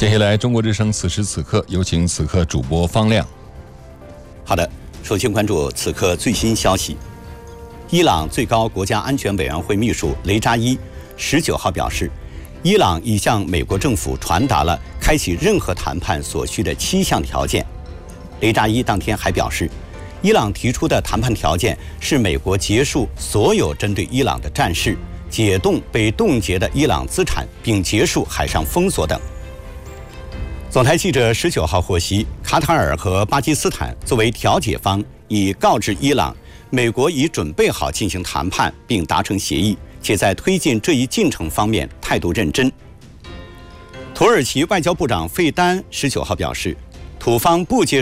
接下来，中国之声此时此刻有请此刻主播方亮。 好的，首先关注此刻最新消息。伊朗最高国家安全委员会秘书雷扎伊19号表示，伊朗已向美国政府传达了开启任何谈判所需的7项条件。雷扎伊当天还表示，伊朗提出的谈判条件是美国结束所有针对伊朗的战事，解冻被冻结的伊朗资产，并结束海上封锁等。总台记者19号获悉，卡塔尔和巴基斯坦作为调解方，已告知伊朗，美国已准备好进行谈判并达成协议，且在推进这一进程方面态度认真。土耳其外交部长费丹19号表示，土方不接